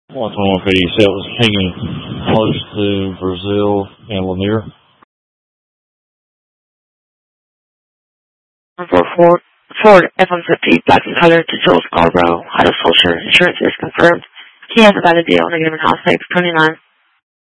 121 you said it was hanging close to Brazil and Lanier. 144 Ford F-150, black in color, to Joel Scarborough. Auto Social insurance is confirmed. He has about a deal, negative in house type 29.